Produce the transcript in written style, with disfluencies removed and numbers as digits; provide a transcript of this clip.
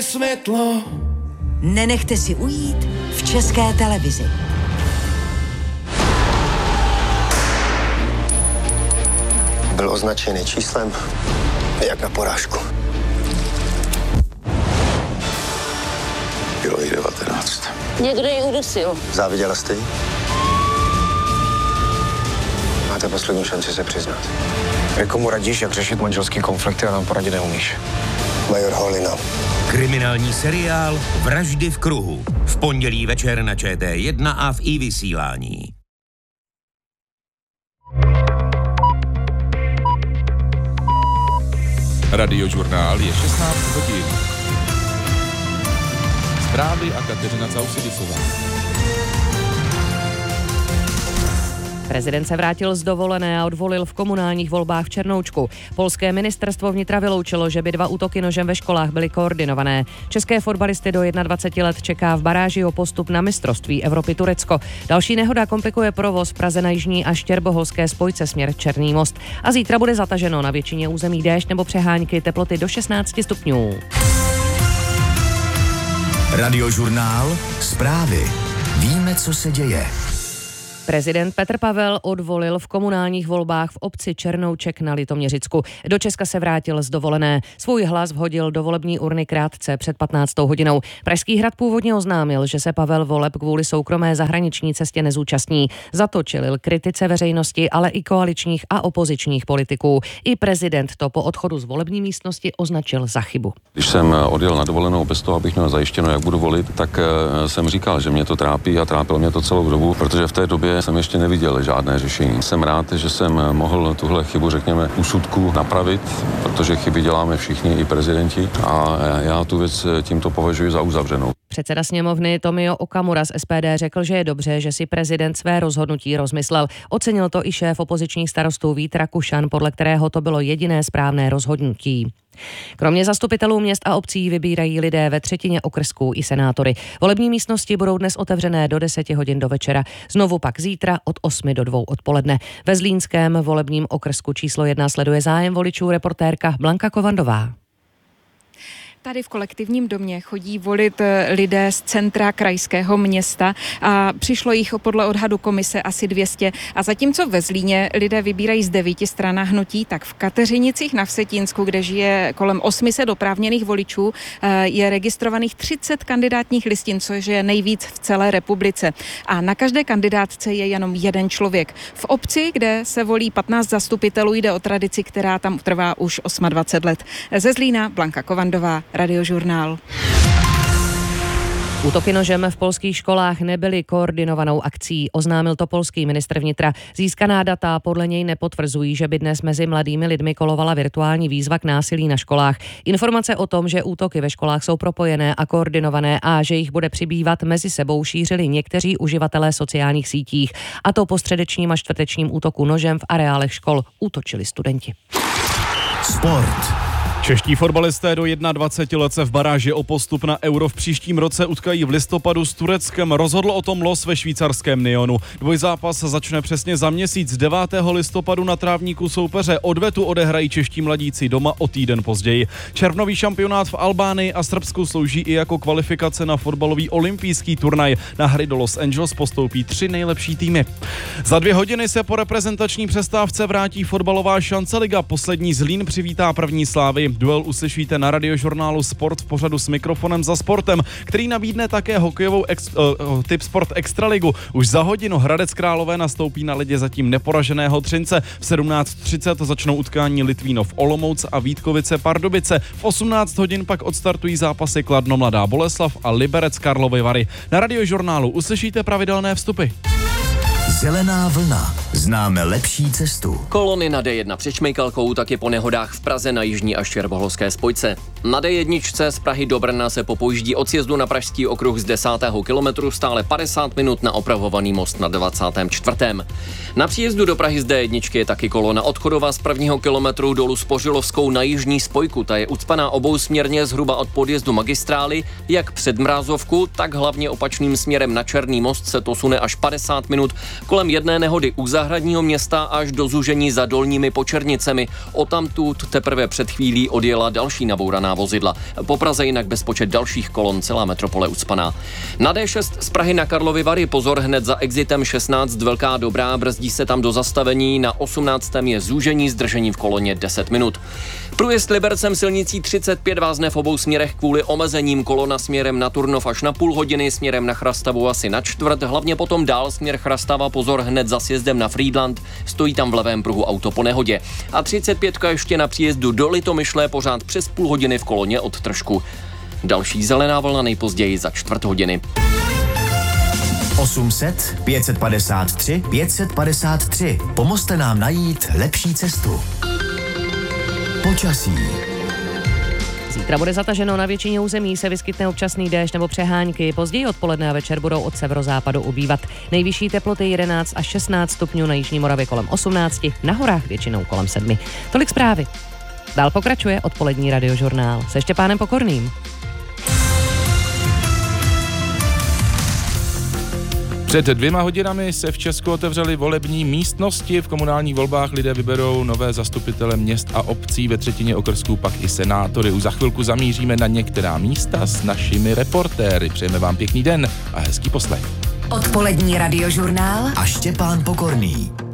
Světlo. Nenechte si ujít v České televizi. Byl označený číslem jak na porážku. Bylo jí 19. Někdo ji udusil. Záviděla jste jí? Máte poslední šanci se přiznat. Komu radíš, jak řešit manželský konflikty a nám poradit neumíš? Major Holina. Kriminální seriál Vraždy v kruhu. V pondělí večer na ČT1 a v iVysílání. Radiožurnál je 16 hodin. Zprávy a Kateřina Causidisová. Prezident se vrátil z dovolené a odvolil v komunálních volbách v Černoučku. Polské ministerstvo vnitra vyloučilo, že by 2 útoky nožem ve školách byly koordinované. České fotbalisty do 21 let čeká v baráži o postup na mistrovství Evropy Turecko. Další nehoda komplikuje provoz v Praze na jižní a štěrboholské spojce směr Černý Most. A zítra bude zataženo, na většině území déšť nebo přehánky, teploty do 16 stupňů. Radiožurnál, zprávy. Víme, co se děje. Prezident Petr Pavel odvolil v komunálních volbách v obci Černouček na Litoměřicku. Do Česka se vrátil z dovolené. Svůj hlas vhodil do volební urny krátce před 15. hodinou. Pražský hrad původně oznámil, že se Pavel voleb kvůli soukromé zahraniční cestě nezúčastní. Za to čelil kritice veřejnosti, ale i koaličních a opozičních politiků. I prezident to po odchodu z volební místnosti označil za chybu. Když jsem odjel na dovolenou bez toho, abych měl zajištěno, jak budu volit, tak jsem říkal, že mě to trápí a trápilo mě to celou dobu, protože v té době jsem ještě neviděl žádné řešení. Jsem rád, že jsem mohl tuhle chybu, řekněme, úsudku napravit, protože chyby děláme všichni, i prezidenti, a já tu věc tímto považuji za uzavřenou. Předseda sněmovny Tomio Okamura z SPD řekl, že je dobře, že si prezident své rozhodnutí rozmyslel. Ocenil to i šéf opozičních starostů Vít Rakušan, podle kterého to bylo jediné správné rozhodnutí. Kromě zastupitelů měst a obcí vybírají lidé ve třetině okrsků i senátory. Volební místnosti budou dnes otevřené do 10 hodin do večera, znovu pak zítra od 8 do 2 odpoledne. Ve Zlínském volebním okrsku číslo 1 sleduje zájem voličů reportérka Blanka Kovandová. Tady v kolektivním domě chodí volit lidé z centra krajského města a přišlo jich podle odhadu komise asi 200. A zatímco ve Zlíně lidé vybírají z 9 stran hnutí, tak v Kateřinicích na Vsetínsku, kde žije kolem 800 oprávněných voličů, je registrovaných 30 kandidátních listin, což je nejvíc v celé republice. A na každé kandidátce je jenom jeden člověk. V obci, kde se volí 15 zastupitelů, jde o tradici, která tam trvá už 28 let. Ze Zlína Blanka Kovandová, Radiožurnál. Útoky nožem v polských školách nebyly koordinovanou akcí, oznámil to polský ministr vnitra. Získaná data podle něj nepotvrzují, že by dnes mezi mladými lidmi kolovala virtuální výzva k násilí na školách. Informace o tom, že útoky ve školách jsou propojené a koordinované a že jich bude přibývat, mezi sebou šířili někteří uživatelé sociálních sítích. A to po středečním a čtvrtečním útoku nožem v areálech škol útočili studenti. Sport. Čeští fotbalisté do 21 let se v baráži o postup na Euro v příštím roce utkají v listopadu s Tureckem. Rozhodl o tom los ve švýcarském Nyonu. Dvojzápas začne přesně za měsíc. 9. listopadu na trávníku soupeře. Odvetu odehrají čeští mladíci doma o týden později. Červnový šampionát v Albánii a Srbsku slouží i jako kvalifikace na fotbalový olympijský turnaj. Na hry do Los Angeles postoupí 3 nejlepší týmy. Za 2 hodiny se po reprezentační přestávce vrátí fotbalová Šanceliga. Poslední Zlín přivítá první Slávy. Duel uslyšíte na Radiožurnálu Sport v pořadu S mikrofonem za sportem, který nabídne také hokejovou Tip Sport Extraligu. Už za hodinu Hradec Králové nastoupí na ledě zatím neporaženého Třince. V 17:30 začnou utkání Litvínov Olomouc a Vítkovice Pardubice. V 18 hodin pak odstartují zápasy Kladno Mladá Boleslav a Liberec Karlovy Vary. Na Radiožurnálu uslyšíte pravidelné vstupy. Zelená vlna. Známe lepší cestu. Kolony na D1 před Šmejkalkou, taky po nehodách v Praze na jižní a štěrboholské spojce. Na D1 z Prahy do Brna se po pojíždí od sjezdu na Pražský okruh z 10. kilometru stále 50 minut na opravovaný most na 24. Na příjezdu do Prahy z D1 je taky kolona od Chodova z 1. kilometru dolů s Požilovskou na jižní spojku. Ta je ucpaná obousměrně zhruba od podjezdu magistrály, jak před Mrázovku, tak hlavně opačným směrem na Černý most se to sune až 50 minut. Kolem jedné nehody u zahrady Zahradního Města až do zúžení za Dolními Počernicemi. Odtamtud teprve před chvílí odjela další nabouraná vozidla. Po Praze jinak bezpočet dalších kolon, celá metropole ucpaná. Na D6 z Prahy na Karlovy Vary pozor hned za exitem 16 Velká Dobrá, brzdí se tam do zastavení, na 18. je zúžení, zdržení v koloně 10 minut. Průjezd Libercem silnicí 35 vázne v obou směrech kvůli omezením, kolona směrem na Turnov až na půl hodiny, směrem na Chrastavu asi na čtvrt, hlavně potom dál směr Chrastava, pozor hned za sjezdem na Frýdlant, stojí tam v levém pruhu auto po nehodě. A 35 ještě na příjezdu do Litomyšle, pořád přes půl hodiny v koloně od Tržku. Další zelená vlna nejpozději za čtvrt hodiny. 800 553 553. Pomozte nám najít lepší cestu. Počasí. Zítra bude zataženo, na většině území se vyskytne občasný déšť nebo přehánky. Později odpoledne a večer budou od severozápadu ubývat. Nejvyšší teploty 11 až 16 stupňů, na jižní Moravě kolem 18, na horách většinou kolem 7. Tolik zprávy. Dál pokračuje odpolední radiožurnál se Štěpánem Pokorným. Před 2 hodinami se v Česku otevřely volební místnosti. V komunálních volbách lidé vyberou nové zastupitele měst a obcí, ve třetině okrsků pak i senátory. Už za chvilku zamíříme na některá místa s našimi reportéry. Přejeme vám pěkný den a hezký poslech. Odpolední radiožurnál A Štěpán Pokorný.